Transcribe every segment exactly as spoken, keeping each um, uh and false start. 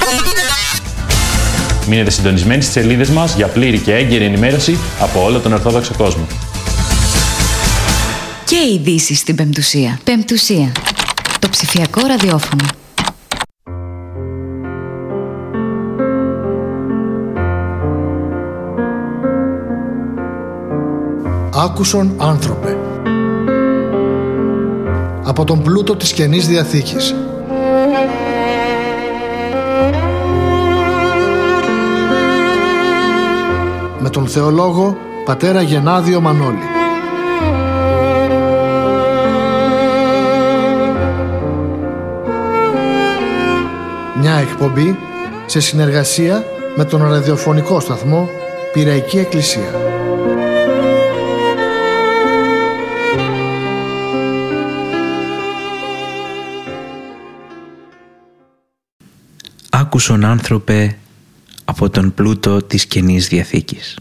Μείνετε συντονισμένοι στις σελίδες μας για πλήρη και έγκαιρη ενημέρωση από όλο τον Ορθόδοξο κόσμο. Και ειδήσεις στην Πεμπτουσία. Πεμπτουσία. Το ψηφιακό ραδιόφωνο. Άκουσον άνθρωπε. Από τον πλούτο της Καινής Διαθήκης. Με τον θεολόγο πατέρα Γενάδιο Μανώλη. Μια εκπομπή σε συνεργασία με τον ραδιοφωνικό σταθμό Πειραϊκή Εκκλησία. Άκουσον άνθρωπε από τον πλούτο της Καινής Διαθήκης.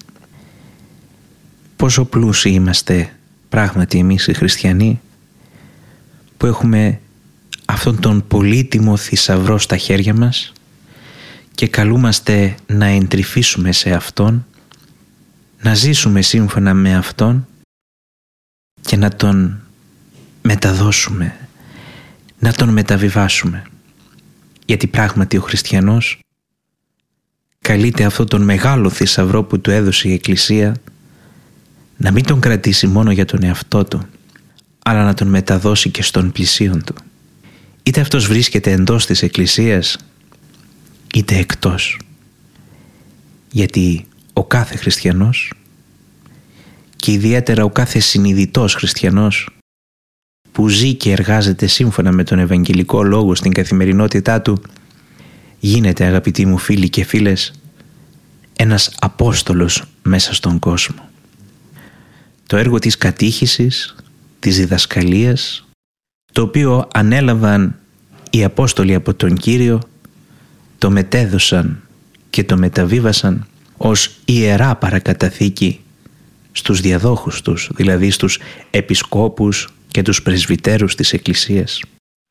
Πόσο πλούσιοι είμαστε πράγματι εμείς οι χριστιανοί που έχουμε αυτόν τον πολύτιμο θησαυρό στα χέρια μας και καλούμαστε να εντρυφήσουμε σε αυτόν, να ζήσουμε σύμφωνα με αυτόν και να τον μεταδώσουμε, να τον μεταβιβάσουμε. Γιατί πράγματι ο χριστιανός καλείται αυτόν τον μεγάλο θησαυρό που του έδωσε η Εκκλησία να μην τον κρατήσει μόνο για τον εαυτό του, αλλά να τον μεταδώσει και στον πλησίον του. Είτε αυτός βρίσκεται εντός της Εκκλησίας, είτε εκτός. Γιατί ο κάθε χριστιανός και ιδιαίτερα ο κάθε συνειδητός χριστιανός που ζει και εργάζεται σύμφωνα με τον Ευαγγελικό Λόγο στην καθημερινότητά του, γίνεται, αγαπητοί μου φίλοι και φίλες, ένας Απόστολος μέσα στον κόσμο. Το έργο της κατήχησης, της διδασκαλίας, το οποίο ανέλαβαν οι Απόστολοι από τον Κύριο, το μετέδωσαν και το μεταβίβασαν ως ιερά παρακαταθήκη στους διαδόχους τους, δηλαδή στους επισκόπους και τους πρεσβυτέρους της Εκκλησίας.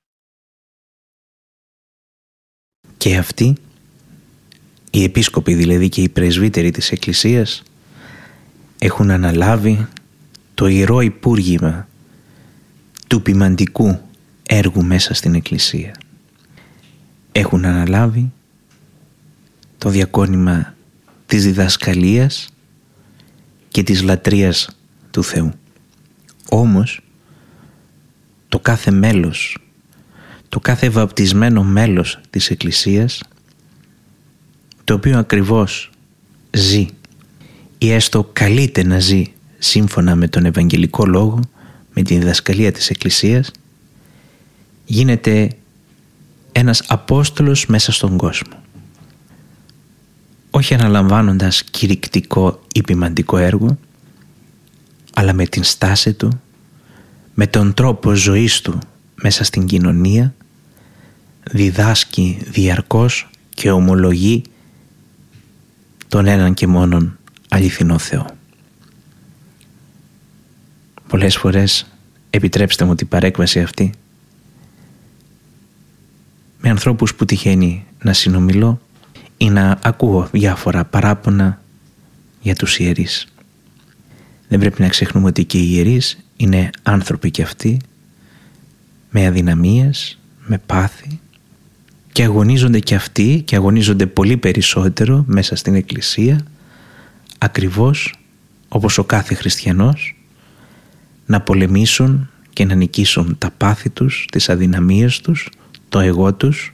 Και αυτοί, οι επίσκοποι δηλαδή και οι πρεσβύτεροι της Εκκλησίας, έχουν αναλάβει το ιερό υπούργημα του ποιμαντικού έργου μέσα στην Εκκλησία. Έχουν αναλάβει το διακόνημα της διδασκαλίας και της λατρείας του Θεού. Όμως, το κάθε μέλος, το κάθε βαπτισμένο μέλος της Εκκλησίας, το οποίο ακριβώς ζει ή έστω καλείται να ζει σύμφωνα με τον Ευαγγελικό Λόγο, με τη διδασκαλία της Εκκλησίας, γίνεται ένας Απόστολος μέσα στον κόσμο. Όχι αναλαμβάνοντας κηρυκτικό ή ποιμαντικό έργο, αλλά με την στάση του, με τον τρόπο ζωής του μέσα στην κοινωνία, διδάσκει διαρκώς και ομολογεί τον έναν και μόνον αληθινό Θεό. Πολλές φορές, επιτρέψτε μου την παρέκβαση αυτή, με ανθρώπους που τυχαίνει να συνομιλώ ή να ακούω διάφορα παράπονα για τους ιερείς. Δεν πρέπει να ξεχνούμε ότι και οι ιερείς είναι άνθρωποι κι αυτοί, με αδυναμίες, με πάθη, και αγωνίζονται κι αυτοί και αγωνίζονται πολύ περισσότερο μέσα στην Εκκλησία, ακριβώς όπως ο κάθε χριστιανός, να πολεμήσουν και να νικήσουν τα πάθη τους, τις αδυναμίες τους, το εγώ τους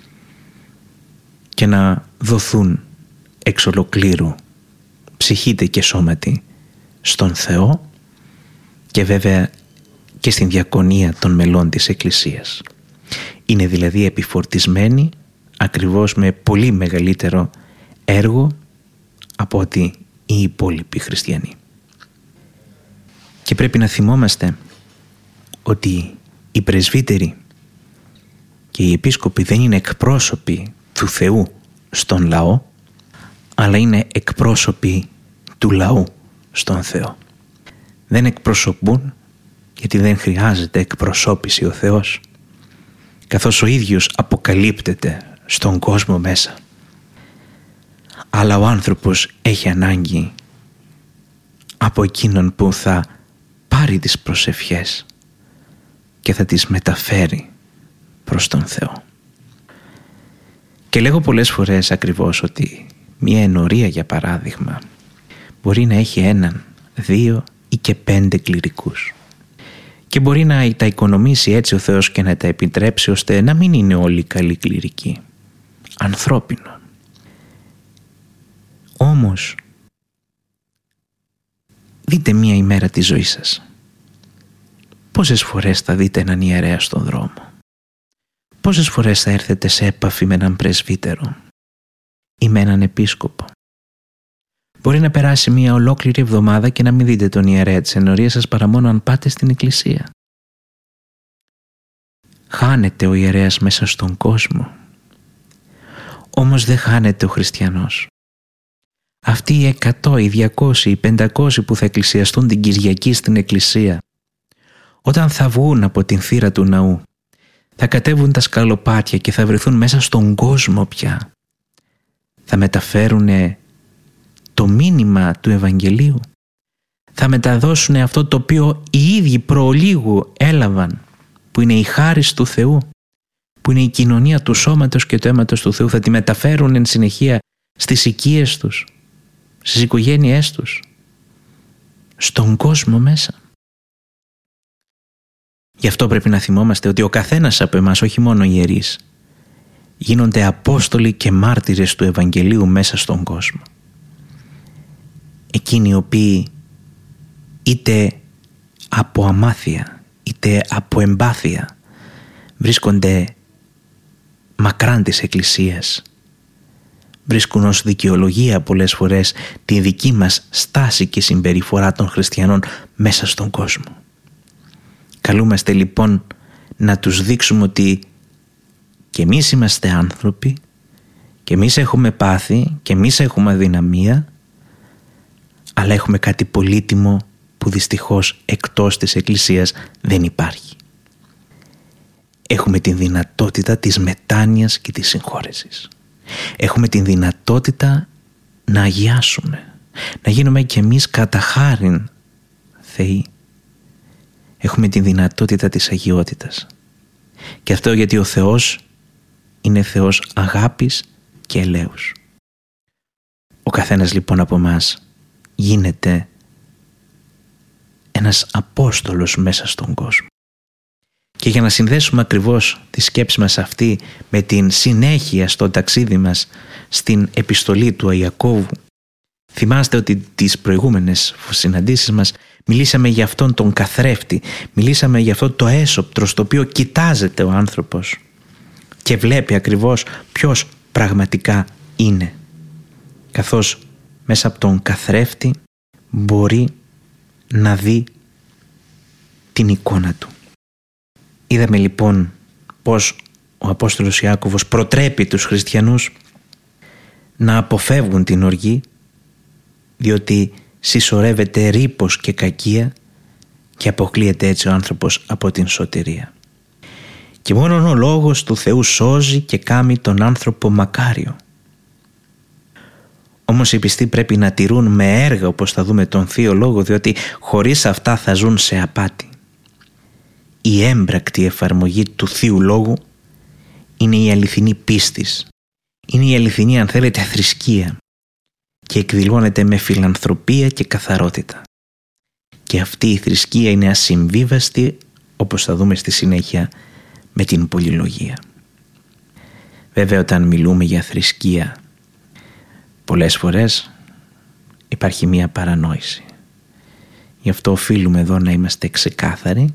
και να δοθούν εξ ολοκλήρου ψυχήτε και σώματι στον Θεό και βέβαια και στην διακονία των μελών της Εκκλησίας. Είναι δηλαδή επιφορτισμένοι ακριβώς με πολύ μεγαλύτερο έργο από ότι οι υπόλοιποι χριστιανοί. Και πρέπει να θυμόμαστε ότι οι πρεσβύτεροι και οι επίσκοποι δεν είναι εκπρόσωποι του Θεού στον λαό, αλλά είναι εκπρόσωποι του λαού στον Θεό. Δεν εκπροσωπούν γιατί δεν χρειάζεται εκπροσώπηση ο Θεός, καθώς ο ίδιος αποκαλύπτεται στον κόσμο μέσα. Αλλά ο άνθρωπος έχει ανάγκη από εκείνον που θα πάρει τις προσευχές και θα τις μεταφέρει προς τον Θεό. Και λέγω πολλές φορές ακριβώς ότι μια ενορία, για παράδειγμα, μπορεί να έχει έναν, δύο ή και πέντε κληρικούς. Και μπορεί να τα οικονομήσει έτσι ο Θεός και να τα επιτρέψει ώστε να μην είναι όλοι καλοί κληρικοί. Ανθρώπινο. Όμως, δείτε μία ημέρα τη ζωή σας. Πόσες φορές θα δείτε έναν ιερέα στον δρόμο? Πόσες φορές θα έρθετε σε έπαφη με έναν πρεσβύτερο ή με έναν επίσκοπο? Μπορεί να περάσει μία ολόκληρη εβδομάδα και να μην δείτε τον ιερέα της ενορίας σας παρά μόνο αν πάτε στην εκκλησία. Χάνεται ο ιερέας μέσα στον κόσμο. Όμως δεν χάνεται ο χριστιανός. Αυτοί οι εκατό, οι διακόσιοι, οι πεντακόσιοι που θα εκκλησιαστούν την Κυριακή στην εκκλησία, όταν θα βγουν από την θύρα του ναού, θα κατέβουν τα σκαλοπάτια και θα βρεθούν μέσα στον κόσμο πια. Θα μεταφέρουν το μήνυμα του Ευαγγελίου. Θα μεταδώσουν αυτό το οποίο οι ίδιοι προλίγου έλαβαν, που είναι η χάρις του Θεού, που είναι η κοινωνία του σώματος και του αίματος του Θεού. Θα τη μεταφέρουν εν συνεχεία στις οικίες τους, στις οικογένειές τους, στον κόσμο μέσα. Γι' αυτό πρέπει να θυμόμαστε ότι ο καθένας από εμάς, όχι μόνο οι ιερείς, γίνονται απόστολοι και μάρτυρες του Ευαγγελίου μέσα στον κόσμο. Εκείνοι οι οποίοι είτε από αμάθεια είτε από εμπάθεια βρίσκονται μακράν της Εκκλησίας, βρίσκουν ως δικαιολογία πολλές φορές τη δική μας στάση και συμπεριφορά των χριστιανών μέσα στον κόσμο. Καλούμαστε λοιπόν να τους δείξουμε ότι και εμείς είμαστε άνθρωποι και εμείς έχουμε πάθη και εμείς έχουμε αδυναμία, αλλά έχουμε κάτι πολύτιμο που δυστυχώς εκτός της Εκκλησίας δεν υπάρχει. Έχουμε την δυνατότητα της μετάνοιας και της συγχώρεσης. Έχουμε την δυνατότητα να αγιάσουμε, να γίνουμε κι εμείς κατά χάριν Θεοί. Έχουμε την δυνατότητα της αγιότητας. Και αυτό γιατί ο Θεός είναι Θεός αγάπης και ελέους. Ο καθένας λοιπόν από μας γίνεται ένας Απόστολος μέσα στον κόσμο. Και για να συνδέσουμε ακριβώς τη σκέψη μας αυτή με την συνέχεια στο ταξίδι μας στην επιστολή του Ιακώβου, θυμάστε ότι τις προηγούμενες συναντήσεις μας μιλήσαμε για αυτόν τον καθρέφτη, μιλήσαμε για αυτό το έσωπτρο στο οποίο κοιτάζεται ο άνθρωπος και βλέπει ακριβώς ποιος πραγματικά είναι, καθώς μέσα από τον καθρέφτη μπορεί να δει την εικόνα του. Είδαμε λοιπόν πως ο Απόστολος Ιάκωβος προτρέπει τους χριστιανούς να αποφεύγουν την οργή, διότι συσσωρεύεται ρήπος και κακία και αποκλείεται έτσι ο άνθρωπος από την σωτηρία. Και μόνον ο λόγος του Θεού σώζει και κάνει τον άνθρωπο μακάριο. Όμως οι πιστοί πρέπει να τηρούν με έργα, όπως θα δούμε, τον Θείο Λόγο, διότι χωρίς αυτά θα ζουν σε απάτη. Η έμπρακτη εφαρμογή του Θείου Λόγου είναι η αληθινή πίστης. Είναι η αληθινή, αν θέλετε, θρησκεία και εκδηλώνεται με φιλανθρωπία και καθαρότητα. Και αυτή η θρησκεία είναι ασυμβίβαστη, όπως θα δούμε στη συνέχεια, με την πολυλογία. Βέβαια, όταν μιλούμε για θρησκεία, πολλές φορές υπάρχει μία παρανόηση. Γι' αυτό οφείλουμε εδώ να είμαστε ξεκάθαροι.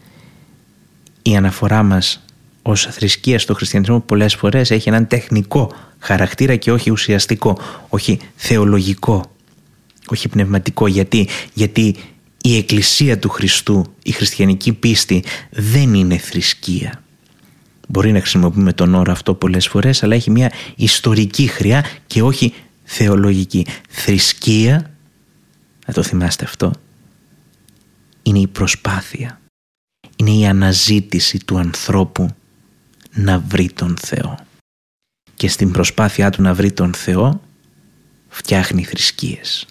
Η αναφορά μας ως θρησκεία στο χριστιανισμό πολλές φορές έχει έναν τεχνικό χαρακτήρα και όχι ουσιαστικό, όχι θεολογικό, όχι πνευματικό. Γιατί, γιατί η Εκκλησία του Χριστού, η χριστιανική πίστη δεν είναι θρησκεία. Μπορεί να χρησιμοποιούμε τον όρο αυτό πολλές φορές, αλλά έχει μια ιστορική χρειά και όχι θεολογική. Θρησκεία, να το θυμάστε αυτό, είναι η προσπάθεια, είναι η αναζήτηση του ανθρώπου να βρει τον Θεό. και στην προσπάθειά του να βρει τον Θεό φτιάχνει θρησκείες.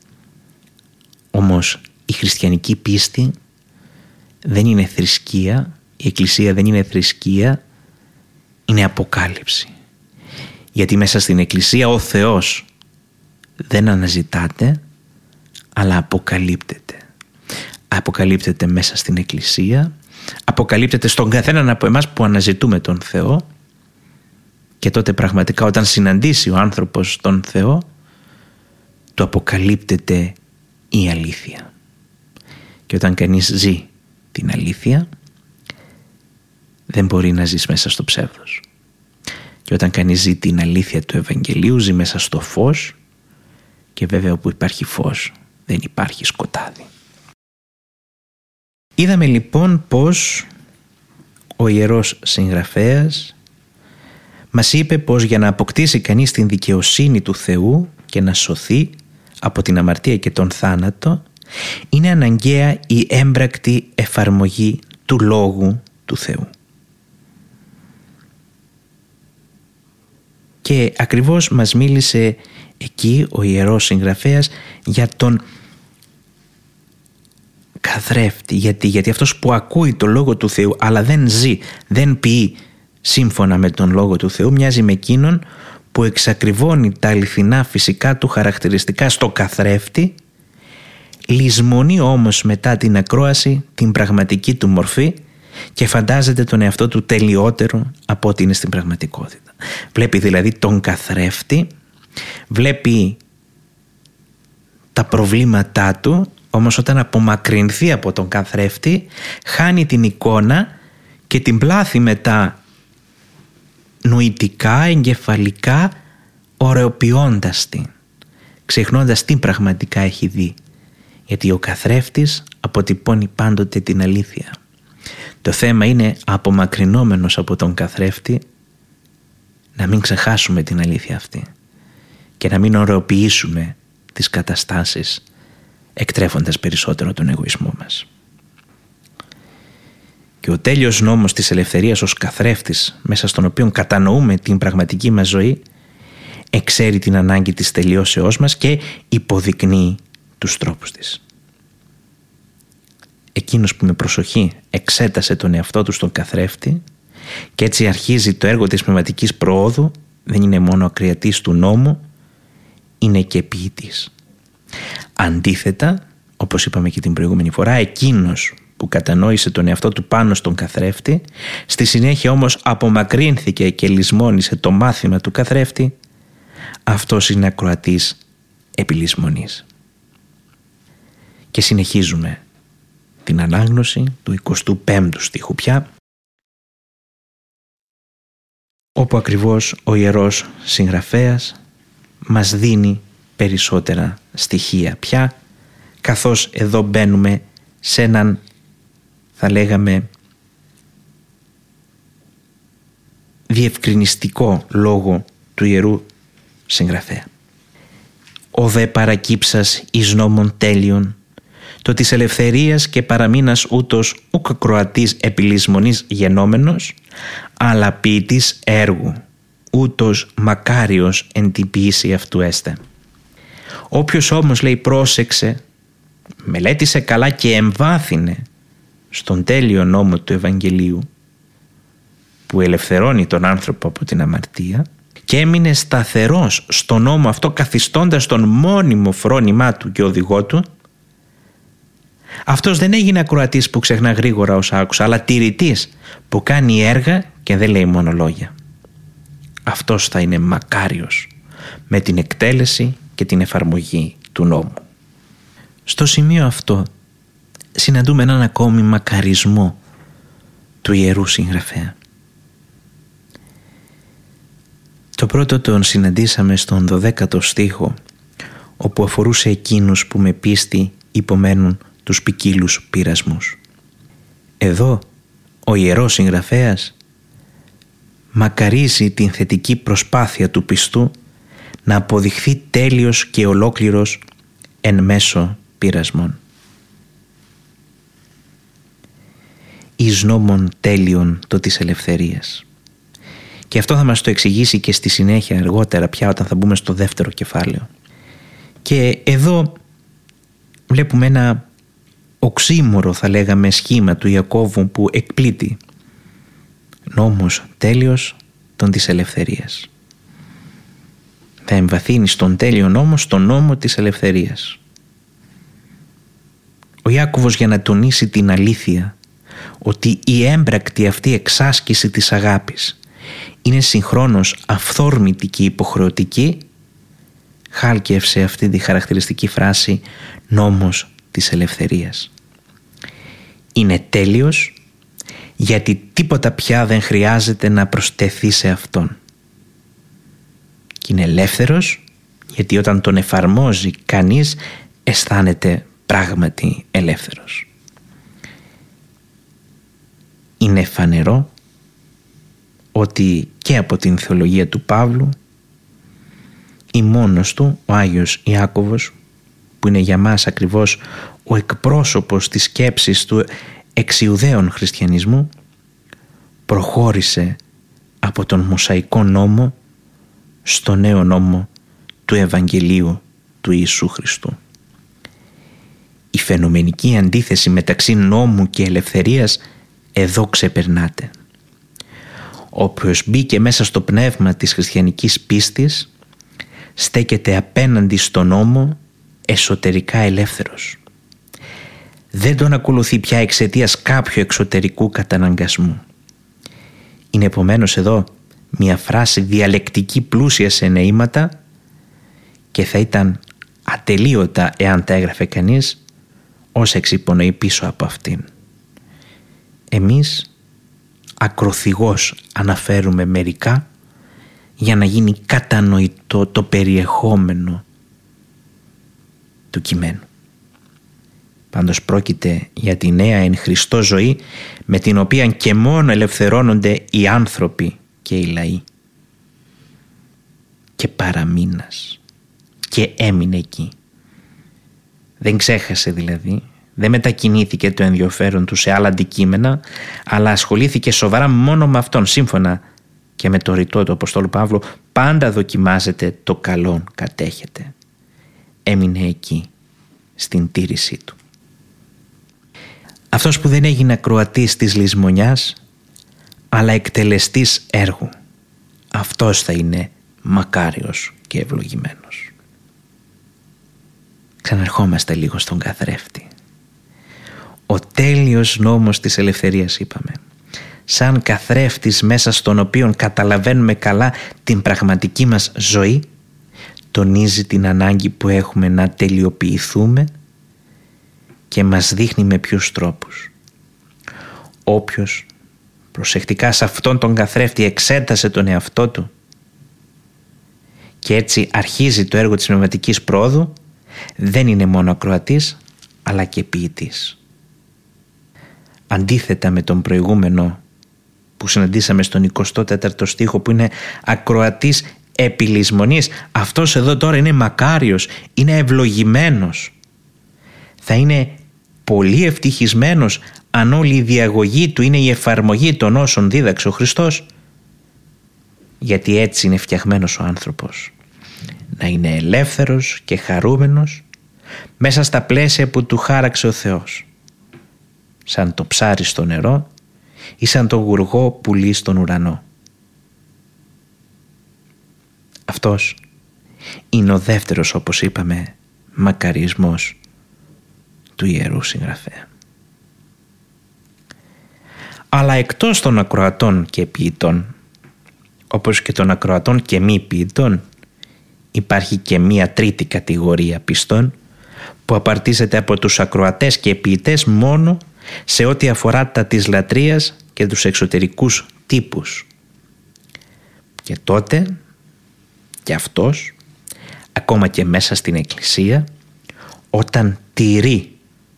Όμως η χριστιανική πίστη δεν είναι θρησκεία, η Εκκλησία δεν είναι θρησκεία, είναι αποκάλυψη. Γιατί μέσα στην Εκκλησία ο Θεός δεν αναζητάται, αλλά αποκαλύπτεται. Αποκαλύπτεται μέσα στην Εκκλησία, αποκαλύπτεται στον καθέναν από εμάς που αναζητούμε τον Θεό, και τότε πραγματικά όταν συναντήσει ο άνθρωπος τον Θεό, του αποκαλύπτεται η αλήθεια. Και όταν κανείς ζει την αλήθεια, δεν μπορεί να ζεις μέσα στο ψεύδος. Και όταν κανείς ζει την αλήθεια του Ευαγγελίου, ζει μέσα στο φως, και βέβαια όπου υπάρχει φως δεν υπάρχει σκοτάδι. Είδαμε λοιπόν πως ο Ιερός Συγγραφέας μας είπε πως για να αποκτήσει κανείς την δικαιοσύνη του Θεού και να σωθεί από την αμαρτία και τον θάνατο, είναι αναγκαία η έμπρακτη εφαρμογή του Λόγου του Θεού. Και ακριβώς μας μίλησε εκεί ο Ιερός Συγγραφέας για τον καθρέφτη. Γιατί, γιατί αυτός που ακούει το Λόγο του Θεού αλλά δεν ζει, δεν ποιεί σύμφωνα με τον Λόγο του Θεού, μοιάζει με εκείνον που εξακριβώνει τα αληθινά φυσικά του χαρακτηριστικά στο καθρέφτη, λησμονεί όμως μετά την ακρόαση την πραγματική του μορφή και φαντάζεται τον εαυτό του τελειότερο από ό,τι είναι στην πραγματικότητα. Βλέπει δηλαδή τον καθρέφτη, βλέπει τα προβλήματά του, όμως όταν απομακρυνθεί από τον καθρέφτη χάνει την εικόνα και την πλάθει μετά νοητικά, εγκεφαλικά, ωρεοποιώντας την, ξεχνώντας τι πραγματικά έχει δει. Γιατί ο καθρέφτης αποτυπώνει πάντοτε την αλήθεια. Το θέμα είναι, απομακρυνόμενος από τον καθρέφτη, να μην ξεχάσουμε την αλήθεια αυτή και να μην ωρεοποιήσουμε τις καταστάσεις, εκτρέφοντας περισσότερο τον εγωισμό μας. Και ο τέλειος νόμος της ελευθερίας ως καθρέφτης, μέσα στον οποίο κατανοούμε την πραγματική μας ζωή, εξέρει την ανάγκη της τελειώσεώς μας και υποδεικνύει τους τρόπους της. Εκείνος που με προσοχή εξέτασε τον εαυτό του στον καθρέφτη και έτσι αρχίζει το έργο της πνευματικής προόδου, δεν είναι μόνο ακριατής του νόμου, είναι και ποιητής. Αντίθετα, όπως είπαμε και την προηγούμενη φορά, εκείνος που κατανόησε τον εαυτό του πάνω στον καθρέφτη, στη συνέχεια όμως απομακρύνθηκε και λησμόνισε το μάθημα του καθρέφτη, αυτός είναι ακροατής επιλησμονής. Και συνεχίζουμε την ανάγνωση του εικοστού πέμπτου στίχου πια, όπου ακριβώς ο Ιερός Συγγραφέας μας δίνει περισσότερα στοιχεία πια, καθώς εδώ μπαίνουμε σε έναν, θα λέγαμε, διευκρινιστικό λόγο του Ιερού Συγγραφέα. «Ο δε παρακύψας εις νόμων τέλειων, το της ελευθερίας και παραμείνας ούτως ουκ ακροατής επιλησμονής γενόμενος, αλλά ποιητής έργου, ούτως μακάριος εν την ποιήση αυτού έστε». Όποιος όμως, λέει, πρόσεξε, μελέτησε καλά και εμβάθυνε στον τέλειο νόμο του Ευαγγελίου που ελευθερώνει τον άνθρωπο από την αμαρτία και έμεινε σταθερός στον νόμο αυτό, καθιστώντας τον μόνιμο φρόνημά του και οδηγό του, αυτός δεν έγινε ακροατής που ξεχνά γρήγορα όσα άκουσα, αλλά τηρητής που κάνει έργα και δεν λέει μόνο λόγια. Αυτός θα είναι μακάριος με την εκτέλεση και την εφαρμογή του νόμου. Στο σημείο αυτό συναντούμε έναν ακόμη μακαρισμό του Ιερού Συγγραφέα. Το πρώτο τον συναντήσαμε στον δωδέκατο στίχο, όπου αφορούσε εκείνους που με πίστη υπομένουν τους ποικίλους πειρασμούς. Εδώ ο Ιερός Συγγραφέας μακαρίζει την θετική προσπάθεια του πιστού να αποδειχθεί τέλειος και ολόκληρος εν μέσω πειρασμών. Εις νόμων τέλειων το της ελευθερίας. Και αυτό θα μας το εξηγήσει και στη συνέχεια αργότερα πια όταν θα μπούμε στο δεύτερο κεφάλαιο. Και εδώ βλέπουμε ένα οξύμορο, θα λέγαμε, σχήμα του Ιακώβου που εκπλήττει. Νόμος τέλειος των της ελευθερίας. Θα εμβαθύνει στον τέλειο νόμο, στον νόμο της ελευθερίας. Ο Ιάκωβος, για να τονίσει την αλήθεια ότι η έμπρακτη αυτή εξάσκηση της αγάπης είναι συγχρόνως αυθόρμητη και υποχρεωτική, χάλκευσε αυτή τη χαρακτηριστική φράση «νόμος της ελευθερίας». Είναι τέλειος γιατί τίποτα πια δεν χρειάζεται να προσθεθεί σε αυτόν. Και είναι ελεύθερος γιατί όταν τον εφαρμόζει κανείς αισθάνεται πράγματι ελεύθερος. Είναι φανερό ότι και από την θεολογία του Παύλου ή μόνος του ο Άγιος Ιάκωβος, που είναι για μας ακριβώς ο εκπρόσωπος της σκέψης του εξιουδαίων χριστιανισμού, προχώρησε από τον Μωσαϊκό νόμο στο νέο νόμο του Ευαγγελίου του Ιησού Χριστού. Η φαινομενική αντίθεση μεταξύ νόμου και ελευθερίας εδώ ξεπερνάται. Όποιος μπήκε μέσα στο πνεύμα της χριστιανικής πίστης στέκεται απέναντι στον νόμο εσωτερικά ελεύθερος. Δεν τον ακολουθεί πια εξαιτίας κάποιου εξωτερικού καταναγκασμού. Είναι επομένως εδώ μια φράση διαλεκτική πλούσια σε νοήματα και θα ήταν ατελείωτα εάν τα έγραφε κανείς όσα εξυπονοεί πίσω από αυτήν. Εμείς ακροθυγώς αναφέρουμε μερικά για να γίνει κατανοητό το περιεχόμενο του κειμένου. Πάντως πρόκειται για τη νέα εν Χριστώ ζωή με την οποία και μόνο ελευθερώνονται οι άνθρωποι και οι λαοί. Και παραμείνας και έμεινε εκεί. Δεν ξέχασε δηλαδή, δεν μετακινήθηκε το ενδιαφέρον του σε άλλα αντικείμενα, αλλά ασχολήθηκε σοβαρά μόνο με αυτόν, σύμφωνα και με το ρητό του Αποστόλου Παύλου, πάντα δοκιμάζεται το καλόν κατέχετε. Έμεινε εκεί, στην τήρησή του. Αυτός που δεν έγινε ακροατής της λησμονιάς, αλλά εκτελεστής έργου, αυτός θα είναι μακάριος και ευλογημένος. Ξαναρχόμαστε λίγο στον καθρέφτη. Ο τέλειος νόμος της ελευθερίας, είπαμε, σαν καθρέφτης μέσα στον οποίον καταλαβαίνουμε καλά την πραγματική μας ζωή, τονίζει την ανάγκη που έχουμε να τελειοποιηθούμε και μας δείχνει με ποιους τρόπους. Όποιος προσεκτικά σε αυτόν τον καθρέφτη εξέτασε τον εαυτό του και έτσι αρχίζει το έργο της πνευματικής πρόοδου, δεν είναι μόνο ακροατής αλλά και ποιητής. Αντίθετα με τον προηγούμενο που συναντήσαμε στον εικοστό τέταρτο στίχο, που είναι ακροατής επί λησμονής, αυτός εδώ τώρα είναι μακάριος, είναι ευλογημένος. Θα είναι πολύ ευτυχισμένος αν όλη η διαγωγή του είναι η εφαρμογή των όσων δίδαξε ο Χριστός, γιατί έτσι είναι φτιαγμένος ο άνθρωπος, να είναι ελεύθερος και χαρούμενος μέσα στα πλαίσια που του χάραξε ο Θεός, σαν το ψάρι στο νερό ή σαν το γουργό πουλί στον ουρανό. Αυτός είναι ο δεύτερος, όπως είπαμε, μακαρισμός του Ιερού Συγγραφέα. Αλλά εκτός των ακροατών και ποιητών, όπως και των ακροατών και μη ποιητών, υπάρχει και μία τρίτη κατηγορία πιστών που απαρτίζεται από τους ακροατές και ποιητές μόνο σε ό,τι αφορά τα της λατρείας και τους εξωτερικούς τύπους. Και τότε και αυτός, ακόμα και μέσα στην Εκκλησία, όταν τηρεί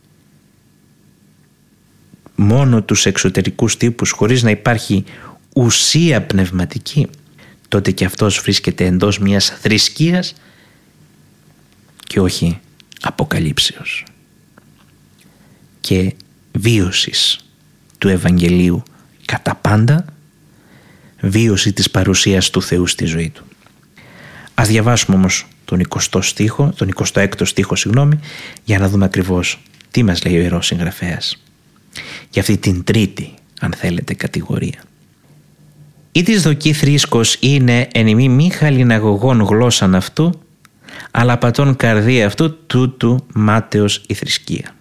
μόνο τους εξωτερικούς τύπους χωρίς να υπάρχει ουσία πνευματική, τότε και αυτός βρίσκεται εντός μιας θρησκείας και όχι αποκαλύψεως και βίωσης του Ευαγγελίου κατά πάντα, βίωση της παρουσίας του Θεού στη ζωή του. Ας διαβάσουμε όμως τον εικοστό στίχο, τον εικοστό έκτο στίχο, συγγνώμη, για να δούμε ακριβώς τι μας λέει ο Ιερός Συγγραφέας για αυτή την τρίτη, αν θέλετε, κατηγορία. «Ή της δοκή θρήσκος είναι εν ημί μη χαλιναγωγών γλώσσαν αυτού, αλλά πατών καρδία αυτού τούτου μάταιος η θρησκεία».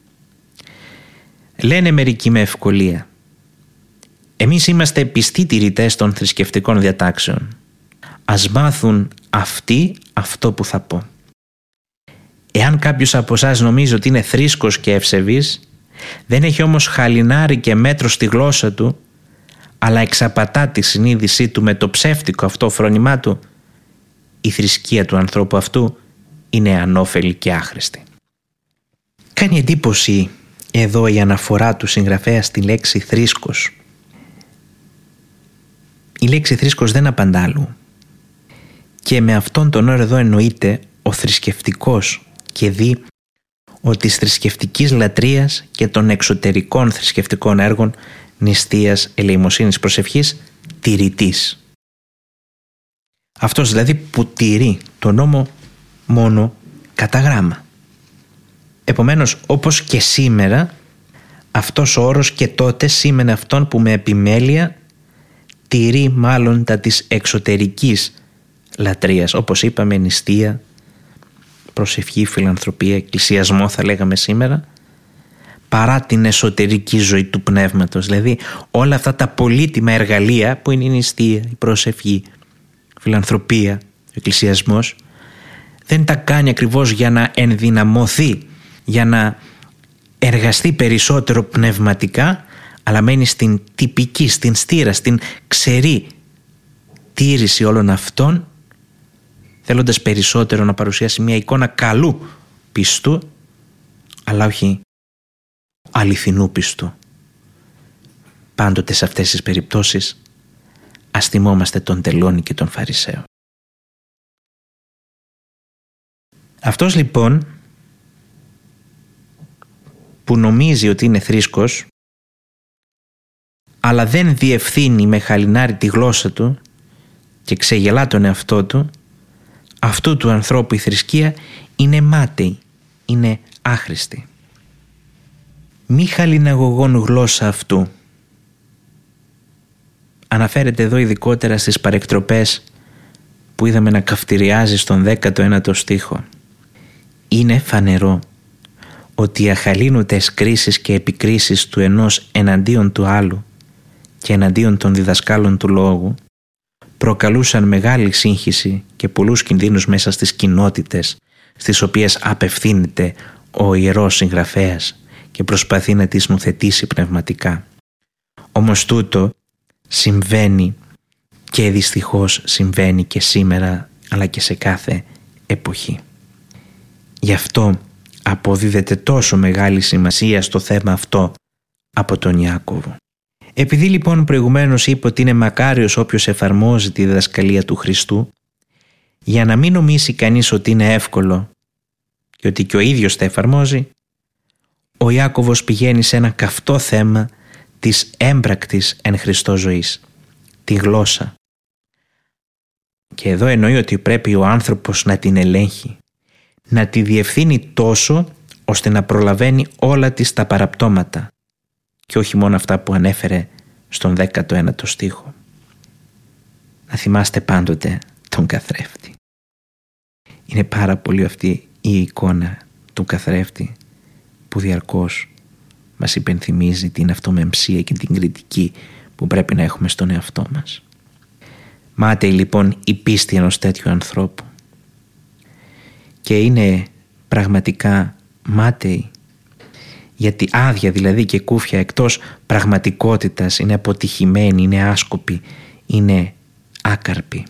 Λένε μερικοί με ευκολία, εμείς είμαστε πιστοί τηρητές των θρησκευτικών διατάξεων. Ας μάθουν αυτοί αυτό που θα πω. Εάν κάποιος από εσάς νομίζει ότι είναι θρήσκος και ευσεβής, δεν έχει όμως χαλινάρι και μέτρο στη γλώσσα του, αλλά εξαπατά τη συνείδησή του με το ψεύτικο αυτό φρόνημά του, η θρησκεία του ανθρώπου αυτού είναι ανώφελη και άχρηστη. Κάνει εντύπωση εδώ η αναφορά του συγγραφέα στη λέξη θρήσκος. Η λέξη θρήσκος δεν απαντά αλλού. Και με αυτόν τον όρο εδώ εννοείται ο θρησκευτικός, και δει ότι της θρησκευτικής λατρείας και των εξωτερικών θρησκευτικών έργων νηστείας, ελεημοσύνης, προσευχής, τηρητής. Αυτός δηλαδή που τηρεί τον νόμο μόνο κατά γράμμα. Επομένως, όπως και σήμερα, αυτός ο όρος και τότε σήμαινε αυτόν που με επιμέλεια τηρεί μάλλον τα της εξωτερικής λατρείας, όπως είπαμε, νηστεία, προσευχή, φιλανθρωπία, εκκλησιασμό θα λέγαμε σήμερα, παρά την εσωτερική ζωή του πνεύματος. Δηλαδή όλα αυτά τα πολύτιμα εργαλεία που είναι η νηστεία, η προσευχή, η φιλανθρωπία, ο εκκλησιασμός, δεν τα κάνει ακριβώς για να ενδυναμωθεί, για να εργαστεί περισσότερο πνευματικά, αλλά μένει στην τυπική, στην στήρα, στην ξερή τήρηση όλων αυτών, θέλοντας περισσότερο να παρουσιάσει μια εικόνα καλού πιστού, αλλά όχι αληθινού πιστού. Πάντοτε σε αυτές τις περιπτώσεις ας θυμόμαστε τον τελώνη και τον Φαρισαίο. Αυτός λοιπόν που νομίζει ότι είναι θρήσκος, αλλά δεν διευθύνει με χαλινάρι τη γλώσσα του και ξεγελά τον εαυτό του, αυτού του ανθρώπου η θρησκεία είναι μάταιη, είναι άχρηστη. Μη χαλιναγωγών γλώσσα αυτού. Αναφέρεται εδώ ειδικότερα στις παρεκτροπές που είδαμε να καυτηριάζει στον δέκατο ένατο στίχο. Είναι φανερό ότι οι αχαλήνωτες κρίσεις και επικρίσεις του ενός εναντίον του άλλου και εναντίον των διδασκάλων του λόγου προκαλούσαν μεγάλη σύγχυση και πολλούς κινδύνους μέσα στις κοινότητες στις οποίες απευθύνεται ο Ιερός Συγγραφέας και προσπαθεί να τις νουθετήσει πνευματικά. Όμως τούτο συμβαίνει και δυστυχώς συμβαίνει και σήμερα, αλλά και σε κάθε εποχή. Γι' αυτό αποδίδεται τόσο μεγάλη σημασία στο θέμα αυτό από τον Ιάκωβο. Επειδή λοιπόν προηγουμένως είπε ότι είναι μακάριος όποιος εφαρμόζει τη διδασκαλία του Χριστού, για να μην νομίσει κανείς ότι είναι εύκολο και ότι και ο ίδιος τα εφαρμόζει, ο Ιάκωβος πηγαίνει σε ένα καυτό θέμα της έμπρακτης εν Χριστώ ζωής, τη γλώσσα. Και εδώ εννοεί ότι πρέπει ο άνθρωπος να την ελέγχει, να τη διευθύνει τόσο ώστε να προλαβαίνει όλα τις τα παραπτώματα και όχι μόνο αυτά που ανέφερε στον δέκατο ένατο στίχο. Να θυμάστε πάντοτε τον καθρέφτη. Είναι πάρα πολύ αυτή η εικόνα του καθρέφτη που διαρκώς μας υπενθυμίζει την αυτομεμψία και την κριτική που πρέπει να έχουμε στον εαυτό μας. Μάταιη λοιπόν η πίστη ενός τέτοιου ανθρώπου, και είναι πραγματικά μάταιη γιατί άδεια δηλαδή και κούφια εκτός πραγματικότητας, είναι αποτυχημένη, είναι άσκοπη, είναι άκαρπη.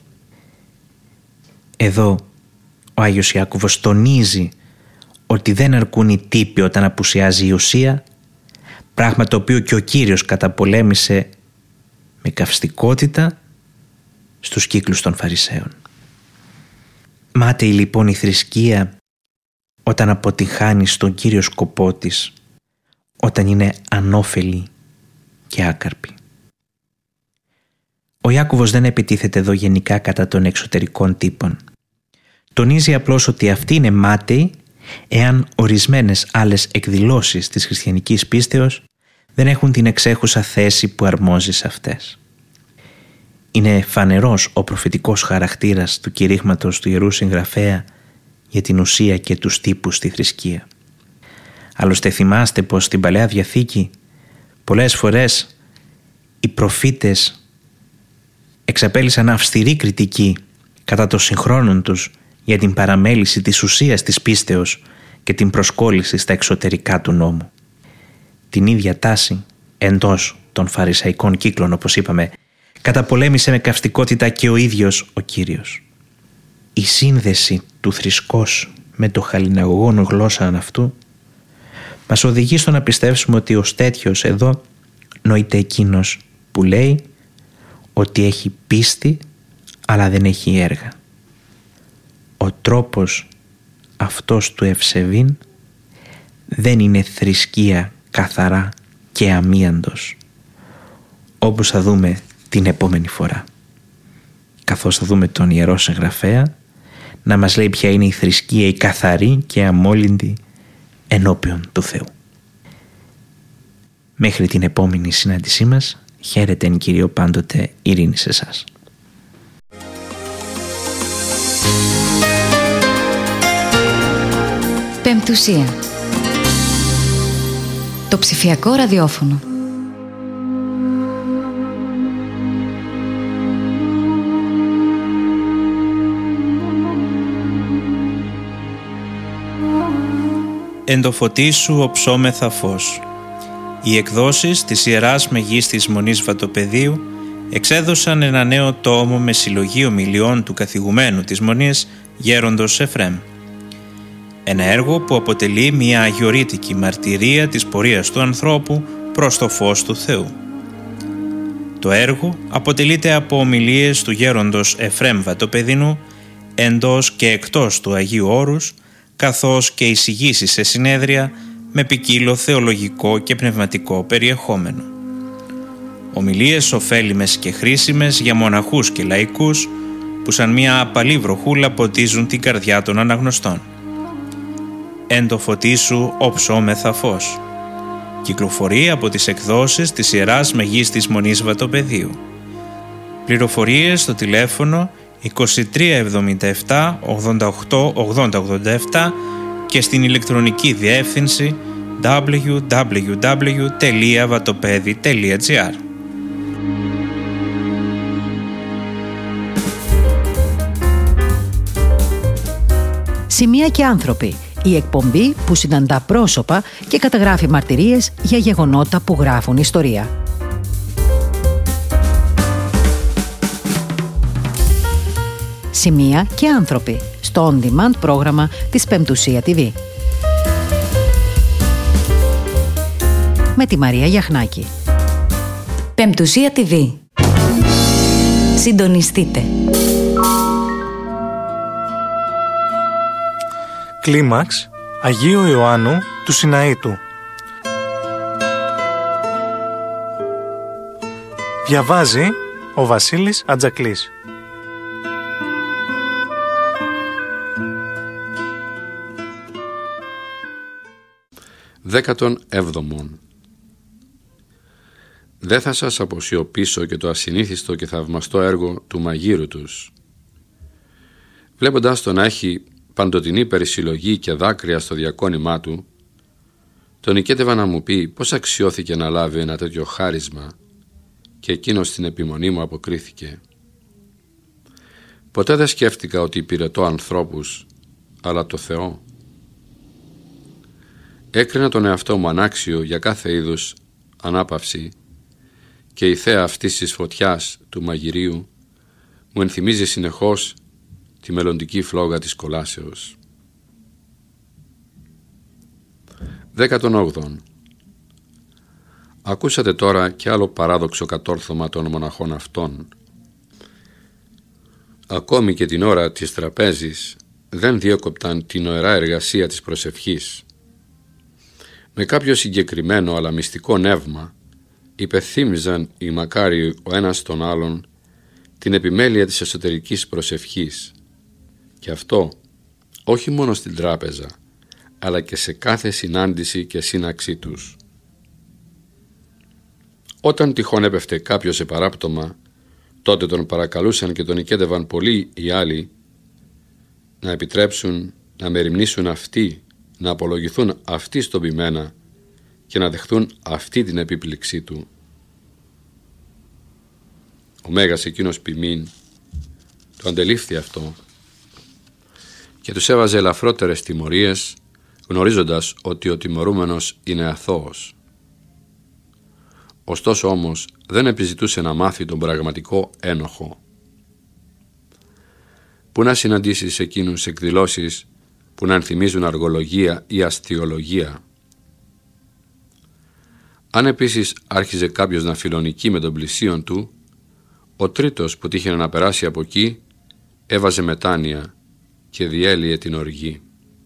Εδώ ο Άγιος Ιάκωβος τονίζει ότι δεν αρκούν οι τύποι όταν απουσιάζει η ουσία, πράγμα το οποίο και ο Κύριος καταπολέμησε με καυστικότητα στους κύκλους των Φαρισαίων. Μάταιη λοιπόν η θρησκεία όταν αποτυχάνει στον κύριο σκοπό της, όταν είναι ανώφελη και άκαρπη. Ο Ιάκωβος δεν επιτίθεται εδώ γενικά κατά των εξωτερικών τύπων. Τονίζει απλώς ότι αυτοί είναι μάταιοι εάν ορισμένες άλλες εκδηλώσεις της χριστιανικής πίστεως δεν έχουν την εξέχουσα θέση που αρμόζει σε αυτές. Είναι φανερός ο προφητικός χαρακτήρας του κηρύγματος του Ιερού Συγγραφέα για την ουσία και τους τύπους στη θρησκεία. Άλλωστε θυμάστε πως στην Παλαιά Διαθήκη πολλές φορές οι προφήτες εξαπέλυσαν αυστηρή κριτική κατά των συγχρόνων τους για την παραμέληση της ουσίας της πίστεως και την προσκόλληση στα εξωτερικά του νόμου. Την ίδια τάση εντός των φαρισαϊκών κύκλων, όπως είπαμε, καταπολέμησε με καυστικότητα και ο ίδιος ο Κύριος. Η σύνδεση του θρησκός με το χαλιναγωγόνο γλώσσα αυτού μας οδηγεί στο να πιστεύσουμε ότι ως τέτοιος εδώ νοείται εκείνος που λέει ότι έχει πίστη αλλά δεν έχει έργα. Ο τρόπος αυτός του ευσεβήν δεν είναι θρησκεία καθαρά και αμίαντος, όπως θα δούμε την επόμενη φορά, καθώς θα δούμε τον Ιερό Συγγραφέα να μας λέει ποια είναι η θρησκεία η καθαρή και αμόλυντη ενώπιον του Θεού. Μέχρι την επόμενη συνάντησή μας, χαίρετε εν Κυρίω πάντοτε, ειρήνη σε εσάς. Πεμπτουσία. Το ψηφιακό ραδιόφωνο. Εν το φωτί σου οψόμεθα φως. Οι εκδόσεις της Ιεράς Μεγίστης Μονής Βατοπεδίου εξέδωσαν ένα νέο τόμο με συλλογή ομιλιών του καθηγουμένου της Μονής Γέροντος Εφρέμ. Ένα έργο που αποτελεί μια αγιορείτικη μαρτυρία της πορείας του ανθρώπου προς το φως του Θεού. Το έργο αποτελείται από ομιλίες του Γέροντος Εφρέμ Βατοπεδινού εντός και εκτός του Αγίου Όρους, καθώς και εισηγήσεις σε συνέδρια με ποικίλο θεολογικό και πνευματικό περιεχόμενο. Ομιλίες ωφέλιμες και χρήσιμες για μοναχούς και λαϊκούς που σαν μια απαλή βροχούλα ποτίζουν την καρδιά των αναγνωστών. Εν το φωτί σου οψόμεθα φως. Κυκλοφορεί από τις εκδόσεις της Ιεράς Μεγίστης Μονής Βατοπεδίου. Πληροφορίες στο τηλέφωνο είκοσι τρία εβδομήντα επτά ογδόντα οκτώ ογδόντα ογδόντα επτά και στην ηλεκτρονική διεύθυνση double-u double-u double-u τελεία vatopedi τελεία gr. Σημεία και άνθρωποι. Η εκπομπή που συναντά πρόσωπα και καταγράφει μαρτυρίες για γεγονότα που γράφουν ιστορία. Σημεία και άνθρωποι στο on-demand πρόγραμμα της Πεμπτουσία τι βι. Με τη Μαρία Γιαχνάκη. Πεμπτουσία τι βι. Συντονιστείτε. Κλίμαξ Αγίου Ιωάννου του Σιναήτου. Διαβάζει ο Βασίλης Ατζακλής. Δέκατον έβδομον. Δεν θα σας αποσιωπήσω και το ασυνήθιστο και θαυμαστό έργο του μαγείρου τους. Βλέποντας τον να έχει παντοτινή περισυλλογή και δάκρυα στο διακόνημά του, τον νικέτευα να μου πει πώς αξιώθηκε να λάβει ένα τέτοιο χάρισμα, και εκείνος στην επιμονή μου αποκρίθηκε. Ποτέ δεν σκέφτηκα ότι υπηρετώ ανθρώπους, αλλά το Θεό. Έκρινα τον εαυτό μου ανάξιο για κάθε είδους ανάπαυση και η θέα αυτής της φωτιάς του μαγειρίου μου ενθυμίζει συνεχώς τη μελλοντική φλόγα της κολάσεως. Δέκατον όγδοον. Ακούσατε τώρα κι άλλο παράδοξο κατόρθωμα των μοναχών αυτών. Ακόμη και την ώρα της τραπέζης δεν διέκοπταν την ωερά εργασία της προσευχής. Με κάποιο συγκεκριμένο αλλά μυστικό νεύμα υπεθύμιζαν οι μακάριοι ο ένας τον άλλον την επιμέλεια της εσωτερικής προσευχής, και αυτό όχι μόνο στην τράπεζα, αλλά και σε κάθε συνάντηση και σύναξή τους. Όταν τυχόν έπεφτε κάποιος σε παράπτωμα, τότε τον παρακαλούσαν και τον οικέτευαν πολλοί οι άλλοι να επιτρέψουν να μεριμνήσουν αυτοί, να απολογηθούν αυτοί στον ποιμένα και να δεχθούν αυτή την επίπληξή του. Ο Μέγας εκείνος ποιμήν το αντελήφθη αυτό και τους έβαζε ελαφρότερες τιμωρίες, γνωρίζοντας ότι ο τιμωρούμενος είναι αθώος. Ωστόσο όμως δεν επιζητούσε να μάθει τον πραγματικό ένοχο. Πού να συναντήσεις εκείνους εκδηλώσεις που να ενθυμίζουν αργολογία ή αστιολογία. Αν επίσης άρχιζε κάποιος να φιλονικεί με τον πλησίον του, ο τρίτος που τύχαινε να περάσει από εκεί έβαζε μετάνοια και διέλυε την οργή.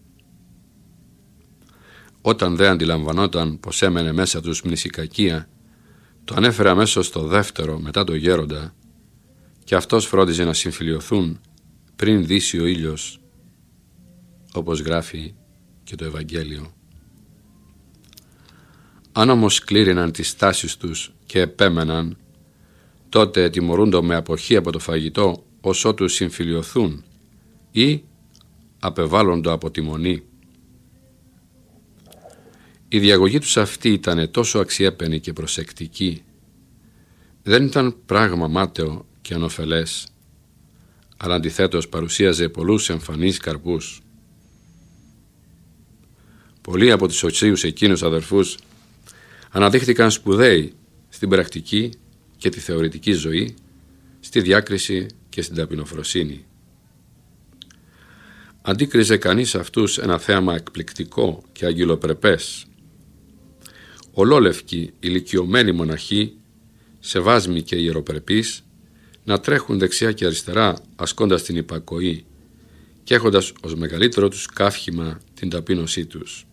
Όταν δε αντιλαμβανόταν πως έμενε μέσα τους μνησικακία, το ανέφερε αμέσως στο δεύτερο μετά το γέροντα και αυτός φρόντιζε να συμφιλιωθούν πριν δύσει ο ήλιος, όπως γράφει και το Ευαγγέλιο. Αν όμως κλήριναν τις στάσεις τους και επέμεναν, τότε τιμωρούνται με αποχή από το φαγητό ως ότου συμφιλιωθούν ή απεβάλλοντο από τη μονή. Η διαγωγή τους αυτή ήταν τόσο αξιέπαινη και προσεκτική. Δεν ήταν πράγμα μάταιο και ανωφελές, αλλά αντιθέτως παρουσίαζε πολλούς εμφανείς καρπούς. Πολλοί από τους οξύους εκείνους αδερφούς αναδείχθηκαν σπουδαίοι στην πρακτική και τη θεωρητική ζωή, στη διάκριση και στην ταπεινοφροσύνη. Αντίκριζε κανείς αυτούς ένα θέαμα εκπληκτικό και αγγυλοπρεπές. Ολόλευκοι ηλικιωμένοι μοναχοί, σεβάσμοι και ιεροπρεπείς, να τρέχουν δεξιά και αριστερά ασκώντας την υπακοή και έχοντας ως μεγαλύτερο τους καύχημα την ταπείνωσή τους.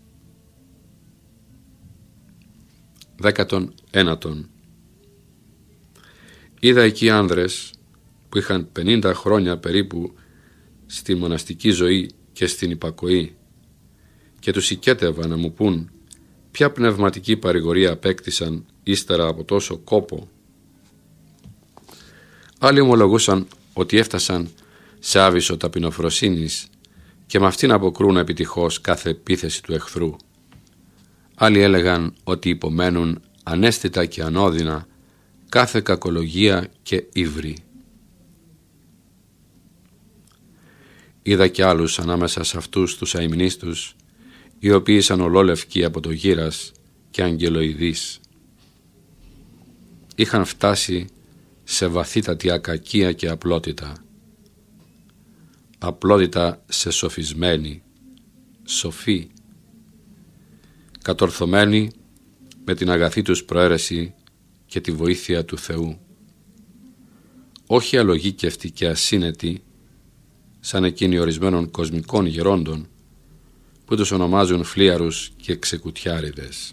Δέκατον ένατον. Είδα εκεί άνδρες που είχαν πενήντα χρόνια περίπου στη μοναστική ζωή και στην υπακοή και τους οικέτευα να μου πούν ποια πνευματική παρηγορία απέκτησαν ύστερα από τόσο κόπο. Άλλοι ομολογούσαν ότι έφτασαν σε άβυσσο ταπεινοφροσύνης και με αυτήν αποκρούν επιτυχώς κάθε επίθεση του εχθρού. Άλλοι έλεγαν ότι υπομένουν ανέστητα και ανώδυνα κάθε κακολογία και ύβρι. Είδα κι άλλους ανάμεσα σε αυτούς τους αημνίστους, οι οποίοι ήσαν ολόλευκοι από το γύρας και αγγελοειδείς. Είχαν φτάσει σε βαθύτατη ακακία και απλότητα. Απλότητα σε σοφισμένη, σοφή, κατορθωμένη με την αγαθή τους προαίρεση και τη βοήθεια του Θεού. Όχι αλογίκευτοι και ασύνετοι, σαν εκείνοι ορισμένων κοσμικών γερόντων, που τους ονομάζουν φλίαρους και ξεκουτιάριδες.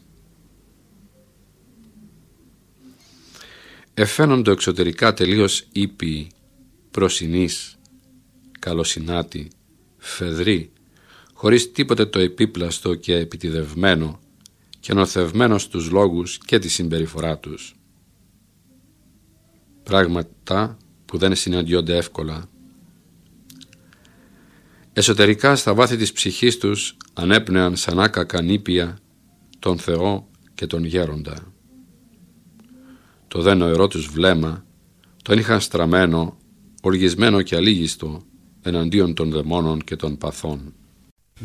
Εφαίνονται εξωτερικά τελείως ήπιοι, προσινείς, καλοσυνάτοι, φεδροί, χωρίς τίποτε το επίπλαστο και επιτιδευμένο και νοθευμένο στους λόγους και τη συμπεριφορά τους. Πράγματα που δεν συναντιόνται εύκολα. Εσωτερικά στα βάθη της ψυχής τους ανέπνεαν σαν άκακα νήπια τον Θεό και τον Γέροντα. Το δε νοερό τους βλέμμα τον είχαν στραμμένο, οργισμένο και αλήγιστο εναντίον των δαιμόνων και των παθών.